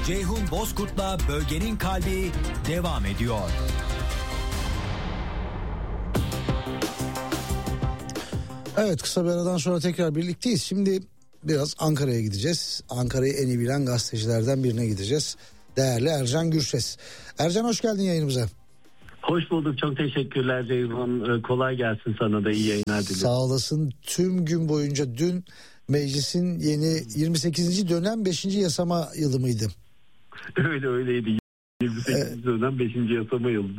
Ceyhun Bozkurt'la Bölgenin Kalbi devam ediyor. Evet, kısa bir aradan sonra tekrar birlikteyiz. Şimdi biraz Ankara'ya gideceğiz. Ankara'yı en iyi bilen gazetecilerden birine gideceğiz. Değerli Ercan Gürses. Ercan, hoş geldin yayınımıza. Hoş bulduk. Çok teşekkürler Ceyhun. Kolay gelsin, sana da iyi yayınlar diliyorum. Sağ olasın. Tüm gün boyunca dün meclisin yeni 28. dönem 5. yasama yılı mıydı? Öyleydi. 28. dönem 5. yasama yılı.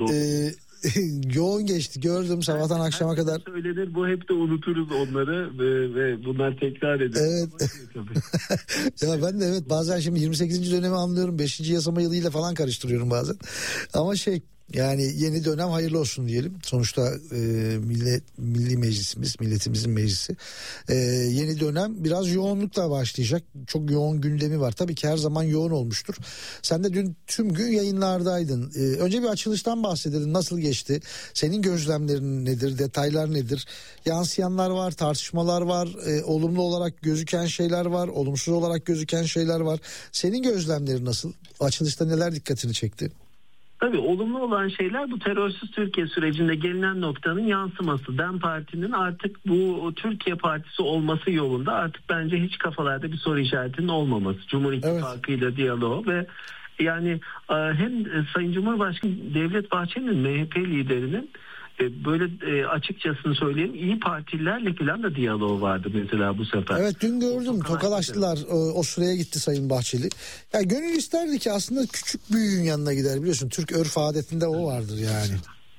Yoğun geçti, gördüm sabahtan akşama kadar. Söylenir, bu hep de unuturuz onları ve bunlar tekrar edilir. Evet. Ya ben de evet, bazen şimdi 28. dönemi anlıyorum, 5. yasama yılıyla falan karıştırıyorum bazen. Ama yani yeni dönem hayırlı olsun diyelim. Sonuçta milli meclisimiz, milletimizin meclisi. Yeni dönem biraz yoğunlukla başlayacak. Çok yoğun gündemi var. Tabii ki her zaman yoğun olmuştur. Sen de dün tüm gün yayınlardaydın. Önce bir açılıştan bahsedelim. Nasıl geçti? Senin gözlemlerin nedir? Detaylar nedir? Yansıyanlar var, tartışmalar var. Olumlu olarak gözüken şeyler var. Olumsuz olarak gözüken şeyler var. Senin gözlemlerin nasıl? Açılışta neler dikkatini çekti? Tabii olumlu olan şeyler bu terörsüz Türkiye sürecinde gelinen noktanın yansıması. DEM Parti'nin artık bu Türkiye Partisi olması yolunda artık bence hiç kafalarda bir soru işaretinin olmaması. Cumhur İttifakı'yla evet, diyalog ve yani hem Sayın Cumhurbaşkanı Devlet Bahçeli'nin, MHP liderinin böyle açıkçasını söyleyeyim, İyi Partililerle falan da diyaloğu vardı mesela bu sefer. Evet, dün gördüm, tokalaştılar. O sıraya gitti Sayın Bahçeli. Ya gönül isterdi ki aslında küçük büyüğün yanına gider, biliyorsun. Türk örf adetinde o vardır yani.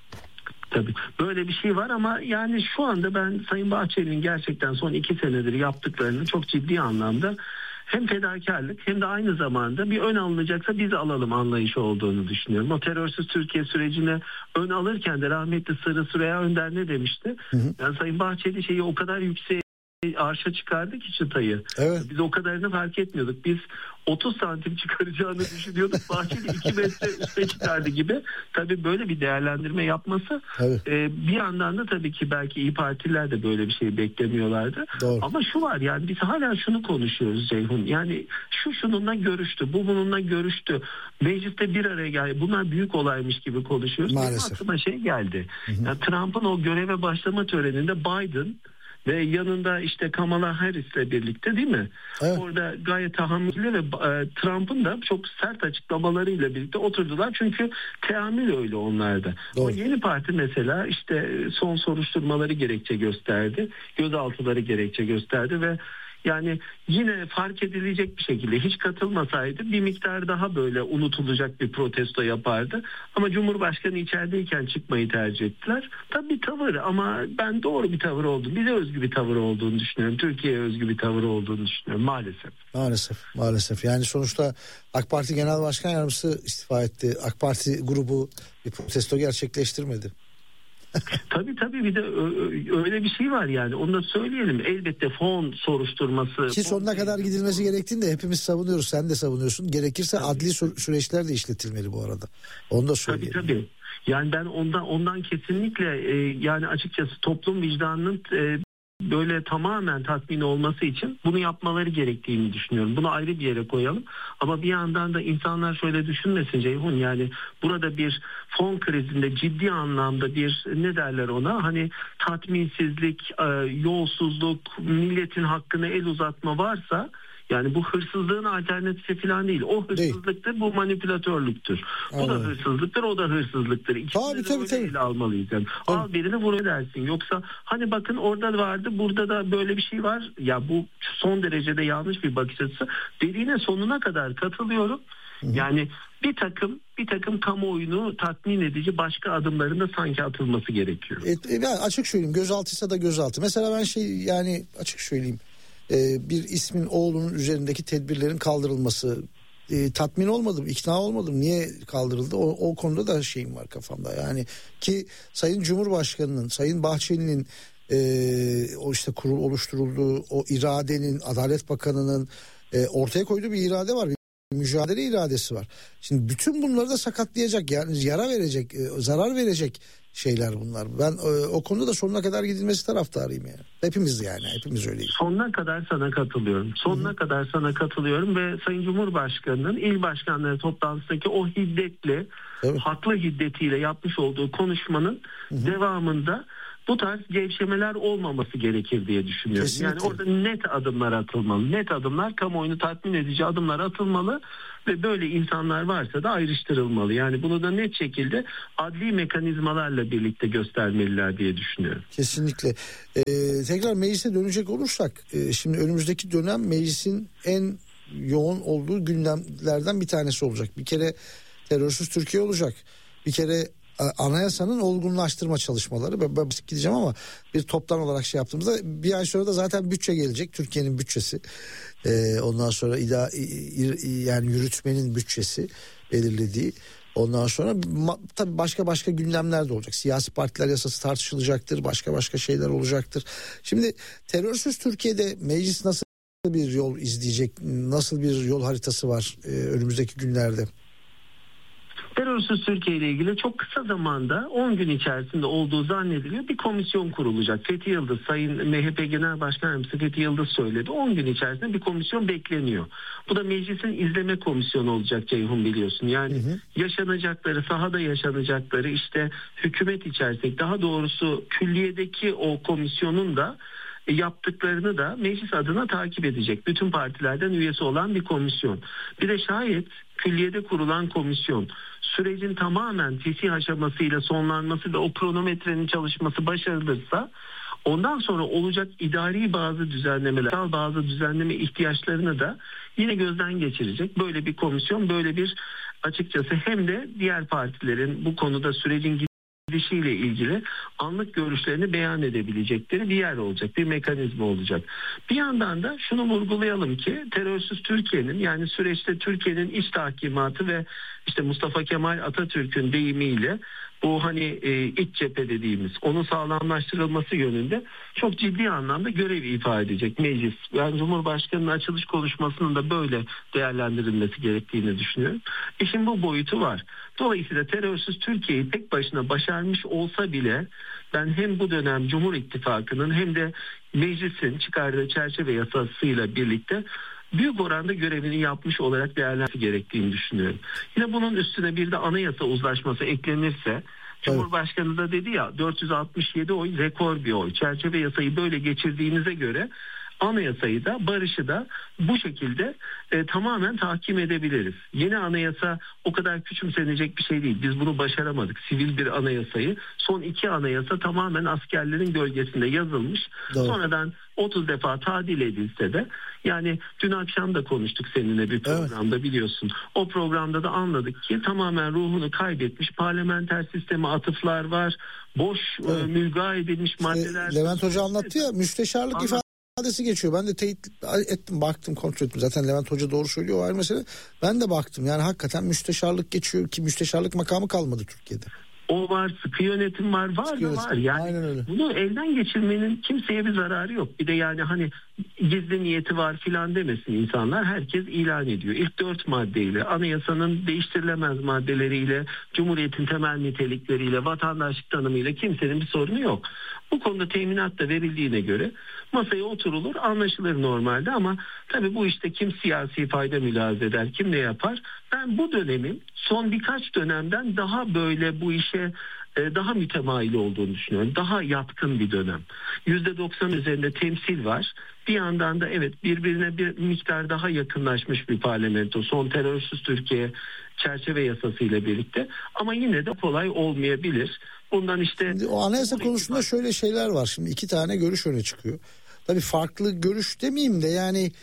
Tabii böyle bir şey var ama yani şu anda ben Sayın Bahçeli'nin gerçekten son 2 senedir yaptıklarını çok ciddi anlamda hem fedakarlık hem de aynı zamanda bir ön alınacaksa biz alalım anlayışı olduğunu düşünüyorum. O terörsüz Türkiye sürecine ön alırken de rahmetli Sırrı Süreyya Önder ne demişti? Yani Sayın Bahçeli şeyi o kadar yükseğe, arşa çıkardı ki çıtayı. Evet. Biz o kadarını fark etmiyorduk. Biz 30 santim çıkaracağını düşünüyorduk. Bahçeli 2 metre üste çıkardı gibi. Tabii böyle bir değerlendirme yapması evet, bir yandan da tabii ki belki İyi Partililer de böyle bir şey beklemiyorlardı. Doğru. Ama şu var, yani biz hala şunu konuşuyoruz Ceyhun. Yani şununla görüştü, bu bununla görüştü. Mecliste bir araya geldi. Bunlar büyük olaymış gibi konuşuyoruz. Maalesef. Benim aklıma geldi. Yani Trump'ın o göreve başlama töreninde Biden ve yanında işte Kamala Harris'le birlikte, değil mi? Evet. Orada gayet tahammüllü ve Trump'ın da çok sert açıklamalarıyla birlikte oturdular. Çünkü teamül öyle onlarda. Doğru. O yeni parti mesela işte son soruşturmaları gerekçe gösterdi. Gözaltıları gerekçe gösterdi ve yani yine fark edilecek bir şekilde hiç katılmasaydı bir miktar daha böyle unutulacak bir protesto yapardı. Ama Cumhurbaşkanı içerideyken çıkmayı tercih ettiler. Tabii bir tavır ama ben doğru bir tavır olduğunu, bize özgü bir tavır olduğunu düşünüyorum. Türkiye'ye özgü bir tavır olduğunu düşünüyorum maalesef. Maalesef. Yani sonuçta AK Parti Genel Başkan Yardımcısı istifa etti. AK Parti grubu bir protesto gerçekleştirmedi. Tabii bir de öyle bir şey var yani, onu da söyleyelim. Elbette fon soruşturması ki sonuna kadar gidilmesi gerektiğini de hepimiz savunuyoruz, sen de savunuyorsun. Gerekirse tabii, adli süreçler de işletilmeli bu arada. Onu da söyleyelim. Tabii. Yani ben ondan kesinlikle yani açıkçası toplum vicdanının böyle tamamen tatmin olması için bunu yapmaları gerektiğini düşünüyorum. Bunu ayrı bir yere koyalım. Ama bir yandan da insanlar şöyle düşünmesin Ceyhun, yani burada bir fon krizinde ciddi anlamda bir ne derler ona, hani tatminsizlik, yolsuzluk, milletin hakkına el uzatma varsa, yani bu hırsızlığın alternatifi falan değil. O hırsızlıktır, değil, bu manipülatörlüktür. Bu da hırsızlıktır, o da hırsızlıktır. İkisini de öyle ele almalıyız. Yani. Al birini vur edersin. Yoksa hani bakın orada vardı, burada da böyle bir şey var. Ya bu son derecede yanlış bir bakış açısı. Dediğine sonuna kadar katılıyorum. Yani bir takım kamuoyunu tatmin edici başka adımların da sanki atılması gerekiyor. Ben açık söyleyeyim, gözaltıysa da gözaltı. Mesela ben yani açık söyleyeyim, bir ismin oğlunun üzerindeki tedbirlerin kaldırılması, tatmin olmadım, ikna olmadım. Niye kaldırıldı? O konuda da şeyim var kafamda. Yani ki Sayın Cumhurbaşkanı'nın, Sayın Bahçeli'nin o işte kurul oluşturulduğu o iradenin, Adalet Bakanı'nın ortaya koyduğu bir irade var. mücadele iradesi var. Şimdi bütün bunları da sakatlayacak, yani yara verecek, zarar verecek şeyler bunlar. Ben o konuda da sonuna kadar gidilmesi taraftarıyım yani. Hepimiz öyleyiz. Sonuna kadar sana katılıyorum. Sonuna kadar sana katılıyorum ve Sayın Cumhurbaşkanı'nın il başkanları toplantısındaki o hiddetli, haklı hiddetiyle yapmış olduğu konuşmanın devamında bu tarz gevşemeler olmaması gerekir diye düşünüyorum. Kesinlikle. Yani orada net adımlar atılmalı. Net adımlar, kamuoyunu tatmin edici adımlar atılmalı ve böyle insanlar varsa da ayrıştırılmalı. Yani bunu da net şekilde adli mekanizmalarla birlikte göstermeliler diye düşünüyorum. Kesinlikle. Tekrar meclise dönecek olursak, şimdi önümüzdeki dönem meclisin en yoğun olduğu gündemlerden bir tanesi olacak. Bir kere terörsüz Türkiye olacak. Bir kere anayasanın olgunlaştırma çalışmaları. Ben gideceğim ama bir toptan olarak şey yaptığımızda bir ay sonra da zaten bütçe gelecek. Türkiye'nin bütçesi. Ondan sonra yani yürütmenin bütçesi belirlediği. Ondan sonra tabii başka gündemler de olacak. Siyasi partiler yasası tartışılacaktır. Başka şeyler olacaktır. Şimdi terörsüz Türkiye'de meclis nasıl bir yol izleyecek? Nasıl bir yol haritası var önümüzdeki günlerde? Terörsüz Türkiye ile ilgili çok kısa zamanda 10 gün içerisinde olduğu zannediliyor. Bir komisyon kurulacak. Fethi Yıldız, Sayın MHP Genel Başkan Yardımcısı Fethi Yıldız söyledi. 10 gün içerisinde bir komisyon bekleniyor. Bu da meclisin izleme komisyonu olacak Ceyhun, biliyorsun. Yani yaşanacakları, sahada yaşanacakları, işte hükümet içerisinde, daha doğrusu külliyedeki o komisyonun da yaptıklarını da meclis adına takip edecek. Bütün partilerden üyesi olan bir komisyon. Bir de şayet külliyede kurulan komisyon sürecin tamamen fesih aşamasıyla sonlanması ve o kronometrenin çalışması başarılırsa ondan sonra olacak idari bazı düzenlemeler, bazı düzenleme ihtiyaçlarını da yine gözden geçirecek. Böyle bir komisyon, böyle bir açıkçası hem de diğer partilerin bu konuda sürecin gidişiyle ilgili anlık görüşlerini beyan edebilecekleri bir yer olacak, bir mekanizma olacak. Bir yandan da şunu vurgulayalım ki terörsüz Türkiye'nin, yani süreçte Türkiye'nin iç tahkimatı ve işte Mustafa Kemal Atatürk'ün deyimiyle bu hani iç cephe dediğimiz onun sağlamlaştırılması yönünde çok ciddi anlamda görev ifade edecek meclis. Yani Cumhurbaşkanı'nın açılış konuşmasının da böyle değerlendirilmesi gerektiğini düşünüyorum. İşin bu boyutu var. Dolayısıyla terörsüz Türkiye'yi tek başına başarmış olsa bile ben hem bu dönem Cumhur İttifakı'nın hem de meclisin çıkardığı çerçeve yasasıyla birlikte büyük oranda görevini yapmış olarak değerlendirilmesi gerektiğini düşünüyorum. Yine bunun üstüne bir de anayasa uzlaşması eklenirse, Cumhurbaşkanı da dedi ya 467 oy rekor bir oy. Çerçeve yasayı böyle geçirdiğinize göre anayasayı da, barışı da bu şekilde tamamen tahkim edebiliriz. Yeni anayasa o kadar küçümsenecek bir şey değil. Biz bunu başaramadık. Sivil bir anayasayı. Son 2 anayasa tamamen askerlerin gölgesinde yazılmış. Doğru. Sonradan 30 defa tadil edilse de, yani dün akşam da konuştuk seninle bir programda, biliyorsun. O programda da anladık ki tamamen ruhunu kaybetmiş, parlamenter sisteme atıflar var. Boş mülga edilmiş maddeler. Levent Hoca anlattı ya, müsteşarlık ifadesi geçiyor. Ben de teyit ettim, baktım, kontrol ettim. Zaten Levent Hoca doğru söylüyor, o ayrı mesele. Ben de baktım. Yani hakikaten müsteşarlık geçiyor ki müsteşarlık makamı kalmadı Türkiye'de. O var, sıkı yönetim var, var. Yani bunu elden geçirmenin kimseye bir zararı yok. Bir de yani hani gizli niyeti var filan demesin insanlar. Herkes ilan ediyor. İlk 4 maddeyle, anayasanın değiştirilemez maddeleriyle, Cumhuriyet'in temel nitelikleriyle, vatandaşlık tanımıyla kimsenin bir sorunu yok. Bu konuda teminat da verildiğine göre masaya oturulur, anlaşılır normalde, ama tabii bu işte kim siyasi fayda mülahaza eder, kim ne yapar? Ben bu dönemin son birkaç dönemden daha böyle bu işe daha mütemayil olduğunu düşünüyorum. Daha yatkın bir dönem. %90 üzerinde temsil var. Bir yandan da evet, birbirine bir miktar daha yakınlaşmış bir parlamento. Son terörsüz Türkiye çerçeve yasasıyla birlikte. Ama yine de kolay olmayabilir. Bundan işte... Şimdi o anayasa konusunda şöyle şeyler var. Şimdi 2 tane görüş öne çıkıyor. Tabii farklı görüş demeyeyim de yani...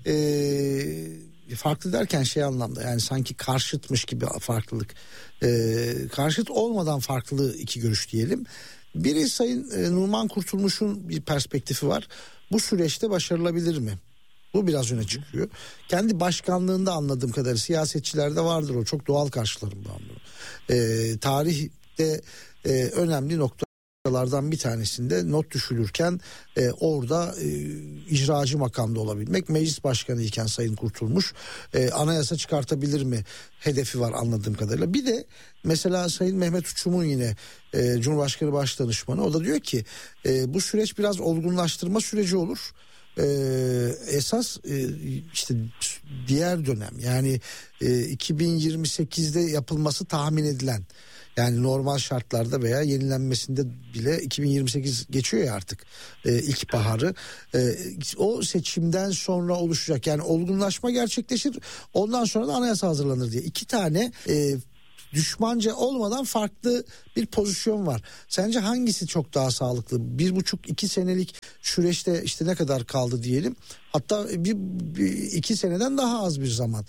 farklı derken şey anlamda, yani sanki karşıtmış gibi farklılık, karşıt olmadan farklı 2 görüş diyelim. Biri Sayın Numan Kurtulmuş'un bir perspektifi var. Bu süreçte başarılabilir mi? Bu biraz öne çıkıyor. Kendi başkanlığında anladığım kadarıyla, siyasetçilerde vardır o. Çok doğal karşılarım ben bunu. Tarihte önemli nokta bir tanesinde not düşülürken orada icracı makamda olabilmek. Meclis başkanı iken Sayın Kurtulmuş anayasa çıkartabilir mi hedefi var anladığım kadarıyla. Bir de mesela Sayın Mehmet Uçum'un yine Cumhurbaşkanı Başdanışmanı, o da diyor ki bu süreç biraz olgunlaştırma süreci olur. Esas işte diğer dönem, yani 2028'de yapılması tahmin edilen, yani normal şartlarda veya yenilenmesinde bile 2028 geçiyor ya artık, ilkbaharı, o seçimden sonra oluşacak, yani olgunlaşma gerçekleşir, ondan sonra da anayasa hazırlanır diye. İki tane düşmanca olmadan farklı bir pozisyon var. Sence hangisi çok daha sağlıklı? 1,5-2 senelik süreçte işte ne kadar kaldı diyelim. Hatta 2 seneden daha az bir zaman.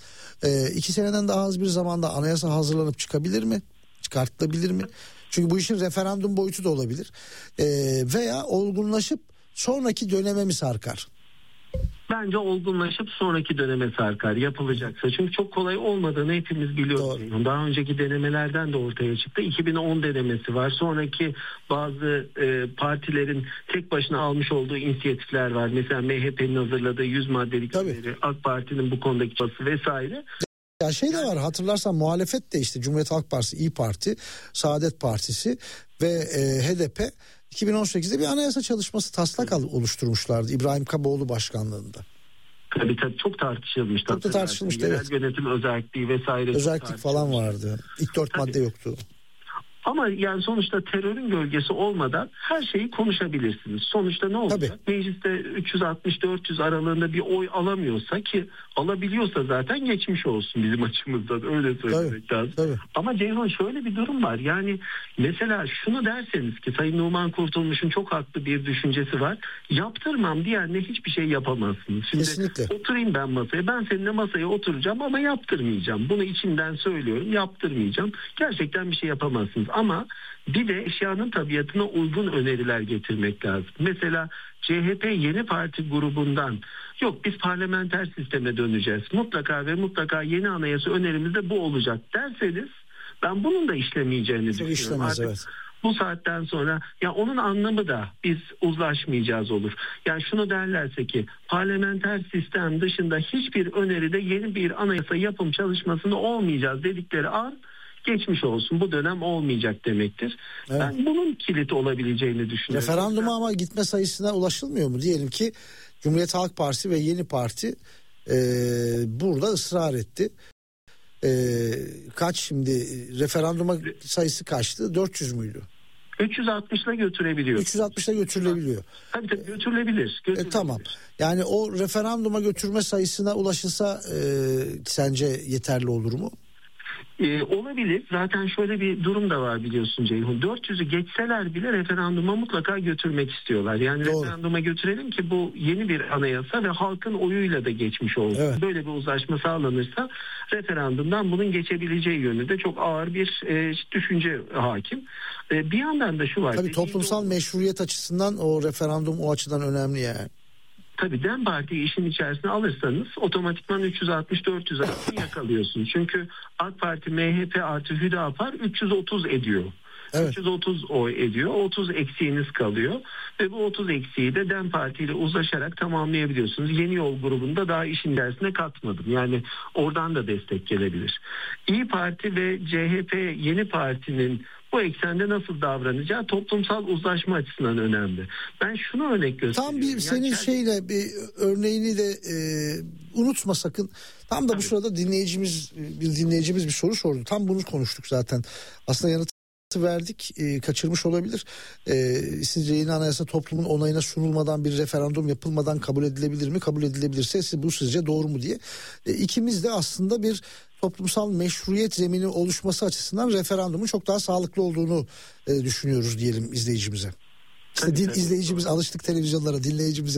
2 seneden daha az bir zamanda anayasa hazırlanıp çıkabilir mi? Çıkartılabilir mi? Çünkü bu işin referandum boyutu da olabilir. Veya olgunlaşıp sonraki döneme mi sarkar? Bence olgunlaşıp sonraki döneme sarkar yapılacaksa. Çünkü çok kolay olmadığını hepimiz biliyoruz. Doğru. Daha önceki denemelerden de ortaya çıktı. 2010 denemesi var. Sonraki bazı partilerin tek başına almış olduğu inisiyatifler var. Mesela MHP'nin hazırladığı 100 maddelik öneri, AK Parti'nin bu konudaki çabası vesaire. Ya şey de var, hatırlarsan muhalefet de işte Cumhuriyet Halk Partisi, İYİ Parti, Saadet Partisi ve HDP 2018'de bir anayasa çalışması taslak oluşturmuşlardı İbrahim Kaboğlu başkanlığında. Tabii çok tartışılmıştı. Çok da tartışılmıştı, evet. Yönetim özelliği vesaire. Özellik falan vardı. İlk 4 madde yoktu. Ama yani sonuçta terörün gölgesi olmadan her şeyi konuşabilirsiniz. Sonuçta ne olacak? Tabii. Mecliste 360-400 aralığında bir oy alamıyorsa, ki alabiliyorsa zaten geçmiş olsun bizim açımızdan, öyle söylemek lazım. Tabii. Ama Ceyhun, şöyle bir durum var. Yani mesela şunu derseniz ki Sayın Numan Kurtulmuş'un çok haklı bir düşüncesi var. Yaptırmam diyenle hiçbir şey yapamazsınız. Şimdi kesinlikle. Oturayım ben masaya. Ben seninle masaya oturacağım ama yaptırmayacağım. Bunu içimden söylüyorum. Yaptırmayacağım. Gerçekten bir şey yapamazsınız. Ama bir de eşyanın tabiatına uygun öneriler getirmek lazım. Mesela CHP Yeni Parti grubundan yok biz parlamenter sisteme döneceğiz, mutlaka ve mutlaka yeni anayasa önerimizde bu olacak derseniz ben bunun da işlemeyeceğini düşünüyorum. Artık evet. Bu saatten sonra ya onun anlamı da biz uzlaşmayacağız olur. Yani şunu derlerse ki parlamenter sistem dışında hiçbir öneride yeni bir anayasa yapım çalışmasında olmayacağız dedikleri an geçmiş olsun, bu dönem olmayacak demektir. Evet. Ben bunun kilit olabileceğini düşünüyorum. Referanduma ama gitme sayısına ulaşılmıyor mu? Diyelim ki Cumhuriyet Halk Partisi ve Yeni Parti burada ısrar etti. Kaç şimdi referanduma sayısı kaçtı? 400 müydü? 360'la götürebiliyor. 360'la götürülebiliyor. Tabii götürülebilir. Tamam. Yani o referanduma götürme sayısına ulaşılsa sence yeterli olur mu? Olabilir. Zaten şöyle bir durum da var biliyorsun Ceyhun. 400'ü geçseler bile referanduma mutlaka götürmek istiyorlar. Yani doğru. Referanduma götürelim ki bu yeni bir anayasa ve halkın oyuyla da geçmiş olsun. Evet. Böyle bir uzlaşma sağlanırsa referandumdan bunun geçebileceği yönünde çok ağır bir düşünce hakim. Bir yandan da şu var. Tabii toplumsal meşruiyet açısından o referandum o açıdan önemli yani. Tabii DEM Parti'yi işin içerisine alırsanız otomatikman 360-400 arasını yakalıyorsunuz. Çünkü AK Parti, MHP artı Hüdapar 330 ediyor. Evet. 330 oy ediyor. 30 eksiğiniz kalıyor. Ve bu 30 eksiği de DEM Parti ile uzlaşarak tamamlayabiliyorsunuz. Yeni Yol grubunda daha işin içerisine katmadım. Yani oradan da destek gelebilir. İYİ Parti ve CHP Yeni Parti'nin bu eksende nasıl davranacağı toplumsal uzlaşma açısından önemli. Ben şunu örnek gösteriyorum. Tam bir senin şeyle bir örneğini de unutma sakın. Tam da bu sırada dinleyicimiz bir soru sordu. Tam bunu konuştuk zaten. Aslında yanıtı verdik, kaçırmış olabilir. Sizce yeni anayasa toplumun onayına sunulmadan bir referandum yapılmadan kabul edilebilir mi? Kabul edilebilirse bu sizce doğru mu diye. İkimiz de aslında bir toplumsal meşruiyet zemini oluşması açısından referandumun çok daha sağlıklı olduğunu düşünüyoruz diyelim izleyicimize. İşte izleyicimiz, alıştık televizyonlara, dinleyicimize.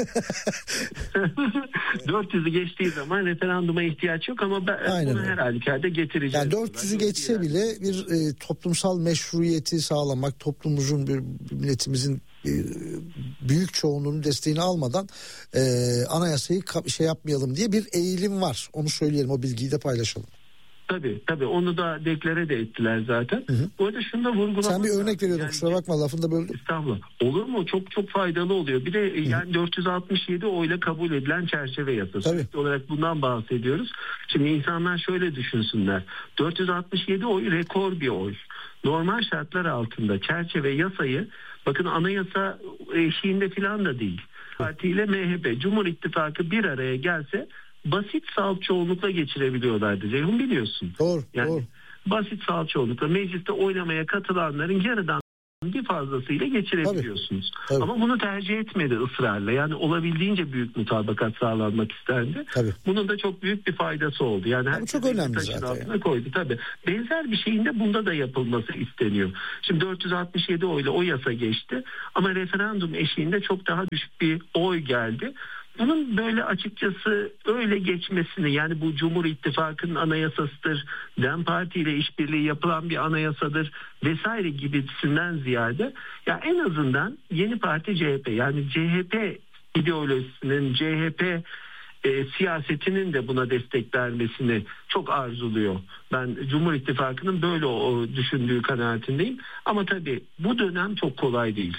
400'ü geçtiği zaman referanduma ihtiyaç yok ama ben bunu her halükarda getireceğim. Yani 400'ü geçse bile bir toplumsal meşruiyeti sağlamak, toplumumuzun, milletimizin büyük çoğunluğunun desteğini almadan anayasayı yapmayalım diye bir eğilim var. Onu söyleyelim, o bilgiyi de paylaşalım. Tabii onu da deklare de ettiler zaten. Bu arada şunu da vurgulamak. Sen bir örnek veriyordun, yani, kusura bakma lafını da böldüm. Estağfurullah. Olur mu? Çok faydalı oluyor. Bir de yani 467 oyla kabul edilen çerçeve yasası. Sürekli olarak bundan bahsediyoruz. Şimdi insanlar şöyle düşünsünler. 467 oy rekor bir oy. Normal şartlar altında çerçeve yasayı, bakın anayasa eşiğinde falan da değil. Parti ile MHP, Cumhur İttifakı bir araya gelse basit salt çoğunlukla geçirebiliyorlardı. Ceyhun biliyorsun. Doğru. Basit salt çoğunlukla mecliste oylamaya katılanların yarıdan bir fazlasıyla geçirebiliyorsunuz. Tabii. Ama bunu tercih etmedi ısrarla. Yani olabildiğince büyük mutabakat sağlanmak istendi. Tabii. Bunun da çok büyük bir faydası oldu. Yani bu çok önemli zaten. Koydu tabii. Benzer bir şeyin de bunda da yapılması isteniyor. Şimdi 467 oyla o yasa geçti ama referandum eşiğinde çok daha düşük bir oy geldi. Bunun böyle açıkçası öyle geçmesini, yani bu Cumhur İttifakı'nın anayasasıdır, DEM Parti ile işbirliği yapılan bir anayasadır vesaire gibisinden ziyade ya en azından yeni parti CHP, yani CHP ideolojisinin, CHP siyasetinin de buna destek vermesini çok arzuluyor. Ben Cumhur İttifakı'nın böyle düşündüğü kanaatindeyim. Ama tabii bu dönem çok kolay değil.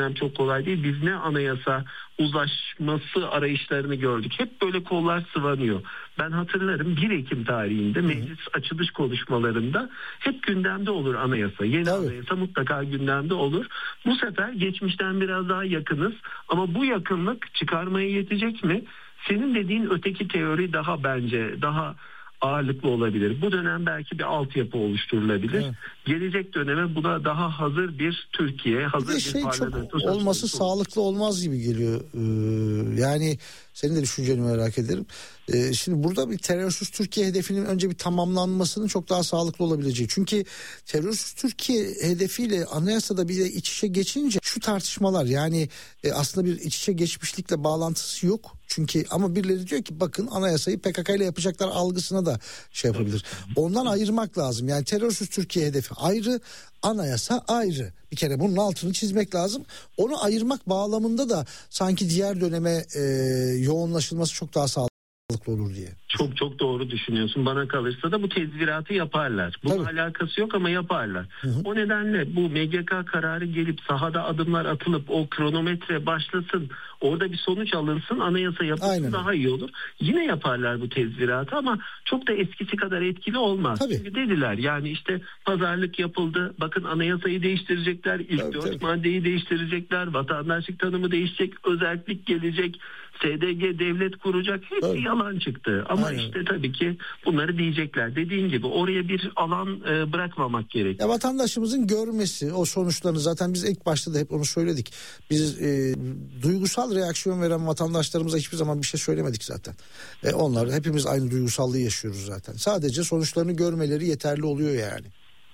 Biz ne anayasa uzlaşması arayışlarını gördük. Hep böyle kollar sıvanıyor. Ben hatırlarım 1 Ekim tarihinde meclis açılış konuşmalarında hep gündemde olur anayasa. Yeni anayasa mutlaka gündemde olur. Bu sefer geçmişten biraz daha yakınız. Ama bu yakınlık çıkarmaya yetecek mi? Senin dediğin öteki teori daha ağırlıklı olabilir. Bu dönem belki bir altyapı oluşturulabilir. Evet. Gelecek döneme buna daha hazır bir Türkiye, hazır bir parlamento çok olması sağlıklı olmaz gibi geliyor. Yani senin de düşünceni merak ederim. Şimdi burada bir terörsüz Türkiye hedefinin önce bir tamamlanmasının çok daha sağlıklı olabileceği. Çünkü terörsüz Türkiye hedefiyle anayasada bir de iç içe geçince şu tartışmalar, yani aslında bir iç içe geçmişlikle bağlantısı yok. Çünkü ama birileri diyor ki bakın anayasayı PKK ile yapacaklar algısına da şey yapabilir. Ondan ayırmak lazım. Yani terörsüz Türkiye hedefi ayrı, anayasa ayrı. Bir kere bunun altını çizmek lazım. Onu ayırmak bağlamında da sanki diğer döneme yoğunlaşılması çok daha sağlıklı olur diye. Çok doğru düşünüyorsun. Bana kalırsa da bu tezviratı yaparlar. Bunun alakası yok ama yaparlar. O nedenle bu MGK kararı gelip sahada adımlar atılıp o kronometre başlasın, orada bir sonuç alınsın, anayasa yapılsın, daha iyi olur. Yine yaparlar bu tezviratı ama çok da eskisi kadar etkili olmaz. Çünkü dediler yani işte pazarlık yapıldı. Bakın anayasayı değiştirecekler. İlk 4 maddeyi değiştirecekler. Vatandaşlık tanımı değişecek. Özellik gelecek. SDG devlet kuracak. Hepsi yalan çıktı. Ama işte tabii ki bunları diyecekler. Dediğin gibi oraya bir alan bırakmamak gerekiyor. Ya vatandaşımızın görmesi o sonuçlarını, zaten biz ilk başta da hep onu söyledik. Biz duygusal reaksiyon veren vatandaşlarımıza hiçbir zaman bir şey söylemedik zaten. Onlar hepimiz aynı duygusallığı yaşıyoruz zaten. Sadece sonuçlarını görmeleri yeterli oluyor yani.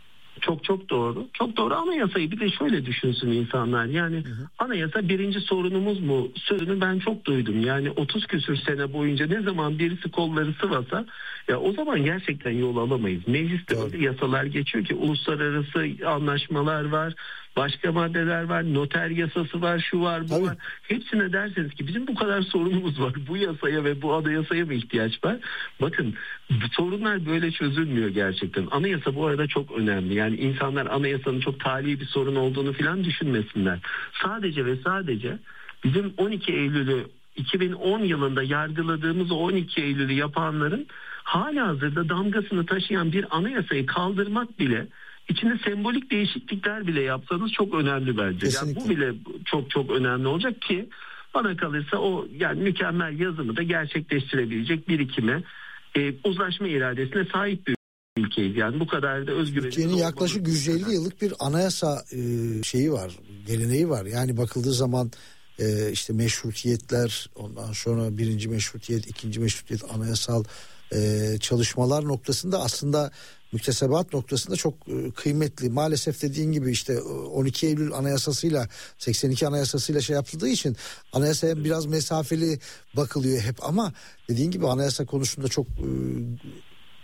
Çok doğru. Çok doğru. Anayasayı bir de şöyle düşünsün insanlar. Yani anayasa birinci sorunumuz mu? Sözünü ben çok duydum. Yani 30 küsür sene boyunca ne zaman birisi kolları sıvasa ya o zaman gerçekten yol alamayız. Mecliste öyle yasalar geçiyor ki uluslararası anlaşmalar var. Başka maddeler var, noter yasası var, şu var, bu var. Hepsine derseniz ki bizim bu kadar sorunumuz var. Bu yasaya ve bu anayasaya mı ihtiyaç var? Bakın bu sorunlar böyle çözülmüyor gerçekten. Anayasa bu arada çok önemli. Yani insanlar anayasanın çok tali bir sorun olduğunu falan düşünmesinler. Sadece ve sadece bizim 12 Eylül'ü 2010 yılında yargıladığımız o 12 Eylül'ü yapanların halihazırda damgasını taşıyan bir anayasayı kaldırmak bile, İçinde sembolik değişiklikler bile yapsanız çok önemli bence. Yani bu bile çok önemli olacak ki bana kalırsa o yani mükemmel yazımı da gerçekleştirebilecek birikime, uzlaşma iradesine sahip bir ülkeyiz. Yani bu kadar da özgüvenimiz. Türkiye'nin yaklaşık 150 yıllık bir anayasa şeyi var, geleneği var. Yani bakıldığı zaman işte meşrutiyetler, ondan sonra birinci meşrutiyet, ikinci meşrutiyet, anayasal çalışmalar noktasında aslında müktesebat noktasında çok kıymetli. Maalesef dediğin gibi işte 12 Eylül Anayasası'yla 82 Anayasası'yla şey yapıldığı için anayasaya biraz mesafeli bakılıyor hep, ama dediğin gibi anayasa konusunda çok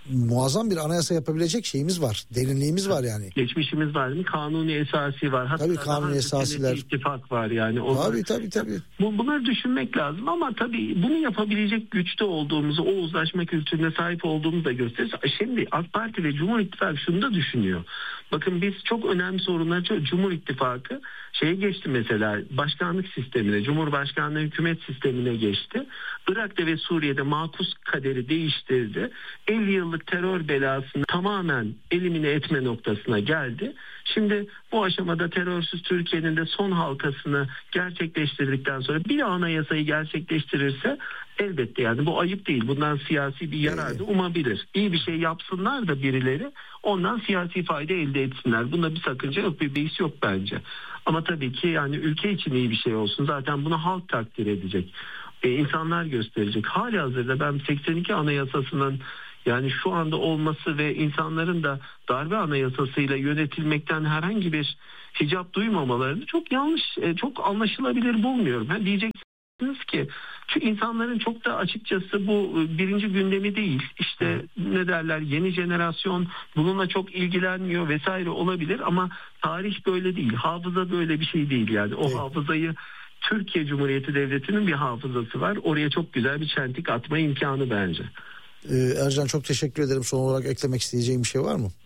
muazzam bir anayasa yapabilecek şeyimiz var. Derinliğimiz var yani. Geçmişimiz var değil mi? Kanuni esası var. Hatta tabii kanuni esasiler. İttifak var yani. Onlar, tabii. Bunları düşünmek lazım ama tabii bunu yapabilecek güçte olduğumuzu, o uzlaşma kültürüne sahip olduğumuzu da gösterir. Şimdi AK Parti ve Cumhur İttifakı şunu da düşünüyor. Bakın biz çok önemli sorunlar, Cumhur İttifakı şeye geçti mesela, başkanlık sistemine, Cumhurbaşkanlığı hükümet sistemine geçti. Irak'ta ve Suriye'de makus kaderi değiştirdi. 50 yıllık terör belasını tamamen elimine etme noktasına geldi. Şimdi bu aşamada terörsüz Türkiye'nin de son halkasını gerçekleştirdikten sonra bir anayasayı gerçekleştirirse elbette yani bu ayıp değil. Bundan siyasi bir yarar da umabilir. İyi bir şey yapsınlar da birileri ondan siyasi fayda elde etsinler. Bunda bir sakınca yok, bir beis yok bence. Ama tabii ki yani ülke için iyi bir şey olsun. Zaten bunu halk takdir edecek. İnsanlar gösterecek. Halihazırda ben 82 Anayasası'nın yani şu anda olması ve insanların da darbe anayasasıyla yönetilmekten herhangi bir hicap duymamalarını çok yanlış, çok anlaşılabilir bulmuyorum. Diyeceksiniz ki çünkü insanların çok da açıkçası bu birinci gündemi değil. İşte ne derler, yeni jenerasyon bununla çok ilgilenmiyor vesaire olabilir ama tarih böyle değil. Hafıza böyle bir şey değil yani. O hafızayı Türkiye Cumhuriyeti Devleti'nin bir hafızası var. Oraya çok güzel bir çentik atma imkanı bence. Ercan çok teşekkür ederim. Son olarak eklemek isteyeceğim bir şey var mı?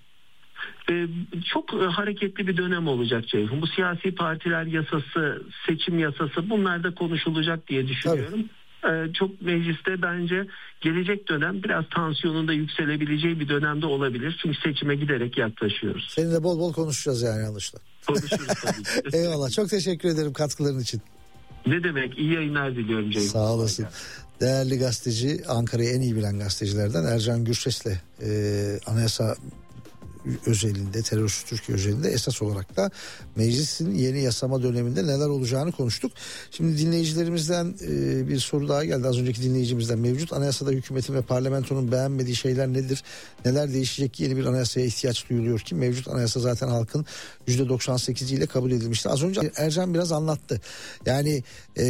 Çok hareketli bir dönem olacak Ceyhun. Bu siyasi partiler yasası, seçim yasası bunlar da konuşulacak diye düşünüyorum. Çok mecliste bence gelecek dönem biraz tansiyonun da yükselebileceği bir dönemde olabilir. Çünkü seçime giderek yaklaşıyoruz. Seninle bol bol konuşacağız yani anlaşılan. Konuşuruz tabii. Eyvallah, çok teşekkür ederim katkıların için. Ne demek, iyi yayınlar diliyorum Ceyhun. Sağ olasın. Değerli gazeteci, Ankara'yı en iyi bilen gazetecilerden Ercan Gürses'le anayasa özelinde, terörsüz Türkiye özelinde esas olarak da meclisin yeni yasama döneminde neler olacağını konuştuk. Şimdi dinleyicilerimizden bir soru daha geldi. Az önceki dinleyicimizden, mevcut anayasada hükümetin ve parlamentonun beğenmediği şeyler nedir? Neler değişecek ki yeni bir anayasaya ihtiyaç duyuluyor ki? Mevcut anayasa zaten halkın %98 ile kabul edilmişti. Az önce Ercan biraz anlattı. Yani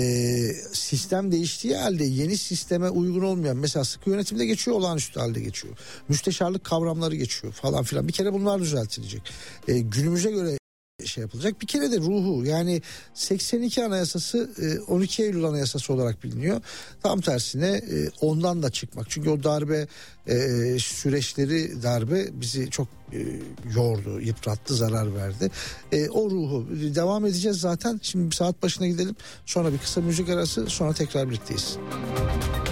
sistem değiştiği halde yeni sisteme uygun olmayan, mesela sıkı yönetimde geçiyor, olağanüstü halde geçiyor. Müsteşarlık kavramları geçiyor falan filan. Bir kere bunlar düzeltilecek. Günümüze göre şey yapılacak. Bir kere de ruhu, yani 82 Anayasası 12 Eylül Anayasası olarak biliniyor. Tam tersine ondan da çıkmak. Çünkü o darbe süreçleri, darbe bizi çok yordu, yıprattı, zarar verdi. O ruhu devam edeceğiz zaten. Şimdi bir saat başına gidelim. Sonra bir kısa müzik arası, sonra tekrar birlikteyiz.